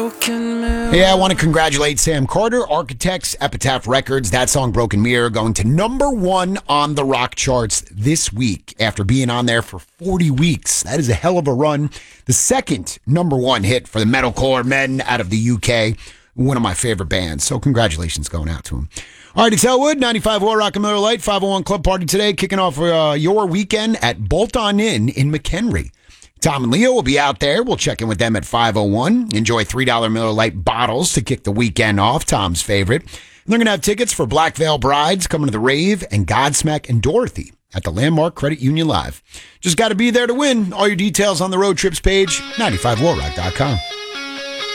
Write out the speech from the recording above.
Yeah, I want to congratulate Sam Carter, Architects, Epitaph Records. That song, Broken Mirror, going to #1 on the rock charts this week after being on there for 40 weeks. That is a hell of a run. The second #1 hit for the metalcore men out of the UK. One of my favorite bands. So congratulations going out to them. All right, it's Elwood, 95 War Rock and Miller Lite, 501 Club Party today, kicking off your weekend at Bolt On In McHenry. Tom and Leo will be out there. We'll check in with them at 501. Enjoy $3 Miller Lite bottles to kick the weekend off, Tom's favorite. And they're going to have tickets for Black Veil Brides, Coming to the Rave, and Godsmack and Dorothy at the Landmark Credit Union Live. Just got to be there to win. All your details on the road trips page, 95warrock.com.